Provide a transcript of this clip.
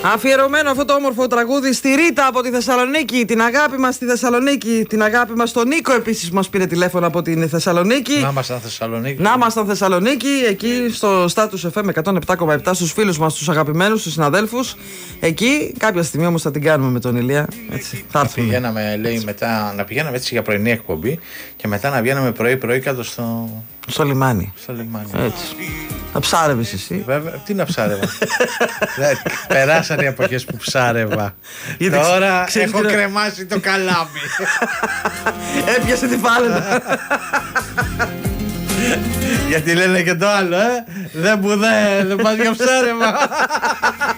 Αφιερωμένο αυτό το όμορφο τραγούδι στη Ρίτα από τη Θεσσαλονίκη, την αγάπη μας στη Θεσσαλονίκη, την αγάπη μας στον Νίκο επίσης που μας πήρε τηλέφωνο από την Θεσσαλονίκη. Να ήμασταν Θεσσαλονίκη. Να ήμασταν Θεσσαλονίκη, εκεί στο Status FM 107,7 στους φίλους μας, τους αγαπημένους, τους συναδέλφους. Εκεί κάποια στιγμή όμως θα την κάνουμε με τον Ηλία. Έτσι, θα έρθουμε. Πηγαίναμε, λέει, μετά να πηγαίναμε έτσι για πρωινή εκπομπή και μετά να βγαίναμε πρωί-πρωί κάτω στο λιμάνι. Στο λιμάνι. Έτσι. Να ψάρευες εσύ. Βέβαια, τι να ψάρευα. Περάσαν οι εποχές που ψάρευα. Τώρα έχω κρεμάσει το καλάμι. Έπιασε τη φάλαινα. Γιατί λένε και το άλλο, δεν πας για ψάρευα.